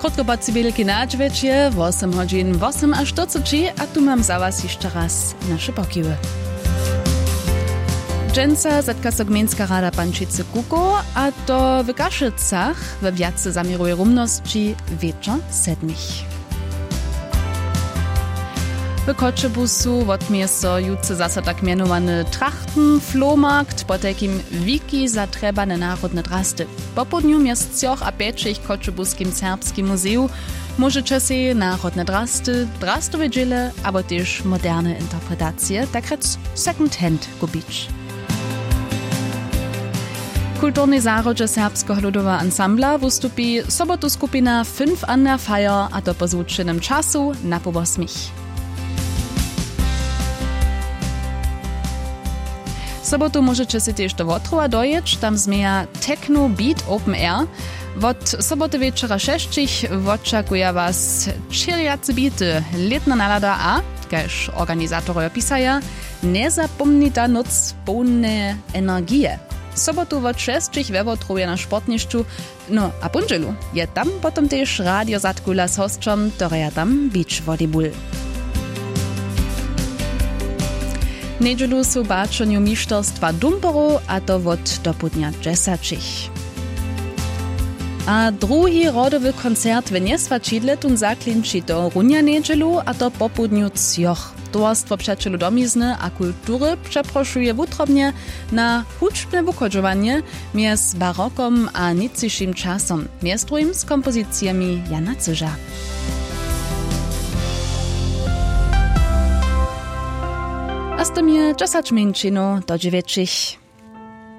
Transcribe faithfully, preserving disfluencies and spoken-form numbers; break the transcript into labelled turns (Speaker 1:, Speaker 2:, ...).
Speaker 1: Krótkopacy wielki na dźwiecie, osiem godzin, osiem aż czterdzieści, a tu mam za was jeszcze raz nasze pokiwy. Dżęca zetka so gmienska rada Pančice Kuko, a to w Kaszycach we wiace zamiruje rumności wieczor sedmich. W Kotschebusu odmie so jutce zasa tak mianowany Trachten-Flohmarkt, po takim wiki zatrebane narodne drasty. Po południu miast Cjoch a Peczich Kotschebuskim Serbskim Muzeum możecie się narodne drasty, drastowe dziele, albo też moderne interpretacje, tak rec second-hand kupić. Kulturny zárodže serbskiego ludowego ansambla wystupi sobotu skupina Fünf an der Feier, a to po zvučenem času na po osmich. Sobotu możecie się też do Wotrowa dojeć, tam zmieja Techno Beat Open Air. Od soboty wieczora sześcich oczekuje was čtyřiace bity, letna nalada a, kaž organizatory opisaja, nezapomnita noc pełne energie. Sobotu od sześcich we Wotrowie na sportniszczu, no a pundzielu je tam potom też Radio Zatkula z hostom, które tam beach volleyball. Niedzielu su baczeniu mistrzostwa Dumperu, a to od do południa dziesięciu. A drugi rodowy koncert w Nieswačidle tun zaklinči do runja niedzielu, a to po południu Cjoch. Towarstwo Przyjaciół Domizny a Kultury przeproszuje wutrobnie na huczbne wychodzowanie między barokom a nicyszym czasom, między drugim z kompozycjami Jana Cyża. A z tym je dziesięć minut do dziewięciu.